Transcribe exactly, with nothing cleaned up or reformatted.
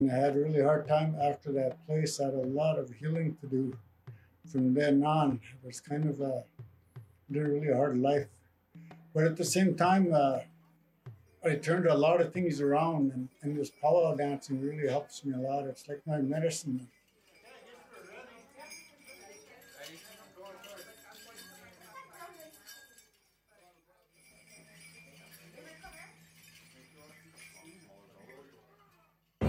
I had a really hard time after that place. I had a lot of healing to do from then on. It was kind of a really hard life. But at the same time, uh, I turned a lot of things around, and, and this powwow dancing really helps me a lot. It's like my medicine.